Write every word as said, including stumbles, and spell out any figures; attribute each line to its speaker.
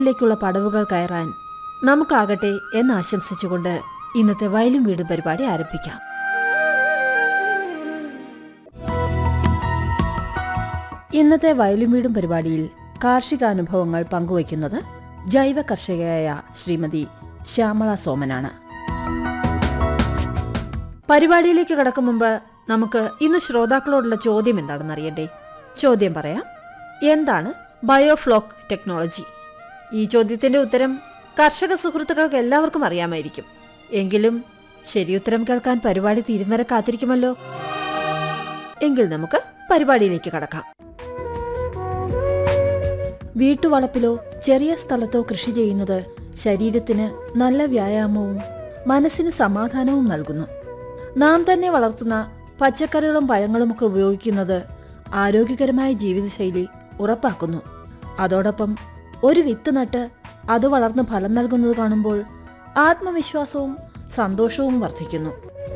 Speaker 1: ിലേക്കുള്ള പടവുകൾ കയറാൻ നമുക്കാകട്ടെ എന്നാശംസിച്ചുകൊണ്ട് ഇന്നത്തെ വയലും വീടും പരിപാടി ആരംഭിക്കാം. ഇന്നത്തെ വയലും വീടും പരിപാടിയിൽ കാർഷികാനുഭവങ്ങൾ പങ്കുവയ്ക്കുന്നത് ജൈവ കർഷകയായ ശ്രീമതി ശ്യാമള സോമനാണ്. പരിപാടിയിലേക്ക് കടക്കും മുമ്പ് നമുക്ക് ഇന്ന് ശ്രോതാക്കളോടുള്ള ചോദ്യം എന്താണെന്ന് അറിയണ്ടേ? ചോദ്യം പറയാം. എന്താണ് ബയോഫ്ലോക്ക് ടെക്നോളജി? ഈ ചോദ്യത്തിന്റെ ഉത്തരം കർഷക സുഹൃത്തുക്കൾക്ക് എല്ലാവർക്കും അറിയാമായിരിക്കും. എങ്കിലും ശരിയുത്തരം കേൾക്കാൻ പരിപാടി തീരും വരെ കാത്തിരിക്കുമല്ലോ. എങ്കിൽ നമുക്ക് പരിപാടിയിലേക്ക് കടക്കാം. വീട്ടുവളപ്പിലോ ചെറിയ സ്ഥലത്തോ കൃഷി ചെയ്യുന്നത് ശരീരത്തിന് നല്ല വ്യായാമവും മനസ്സിന് സമാധാനവും നൽകുന്നു. നാം തന്നെ വളർത്തുന്ന പച്ചക്കറികളും പഴങ്ങളുമൊക്കെ ഉപയോഗിക്കുന്നത് ആരോഗ്യകരമായ ജീവിതശൈലി ഉറപ്പാക്കുന്നു. അതോടൊപ്പം ഒരു വിത്ത് നട്ട് അത് വളർന്ന് ഫലം നൽകുന്നത് കാണുമ്പോൾ ആത്മവിശ്വാസവും സന്തോഷവും വർദ്ധിക്കുന്നു.